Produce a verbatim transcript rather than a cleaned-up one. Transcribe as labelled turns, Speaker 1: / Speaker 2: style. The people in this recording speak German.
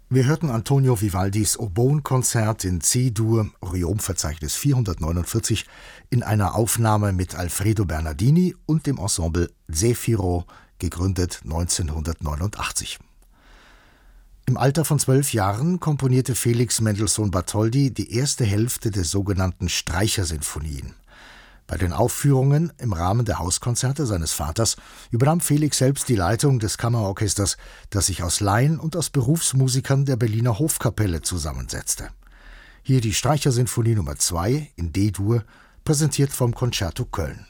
Speaker 1: Wir hörten Antonio Vivaldis Oboen-Konzert in C-Dur, Orion-Verzeichnis vierhundertneunundvierzig, in einer Aufnahme mit Alfredo Bernardini und dem Ensemble Zefiro, gegründet neunzehnhundertneunundachtzig. Im Alter von zwölf Jahren komponierte Felix Mendelssohn Bartholdy die erste Hälfte der sogenannten Streichersinfonien. Bei den Aufführungen im Rahmen der Hauskonzerte seines Vaters übernahm Felix selbst die Leitung des Kammerorchesters, das sich aus Laien und aus Berufsmusikern der Berliner Hofkapelle zusammensetzte. Hier die Streichersinfonie Nummer zwei in D-Dur, präsentiert vom Concerto Köln.